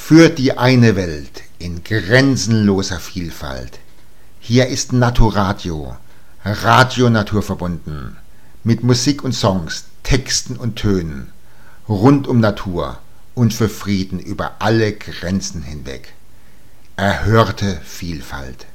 für die eine Welt in grenzenloser Vielfalt. Hier ist Naturadio, Radio naturverbunden, mit Musik und Songs, Texten und Tönen, rund um Natur und für Frieden über alle Grenzen hinweg. Erhörte Vielfalt.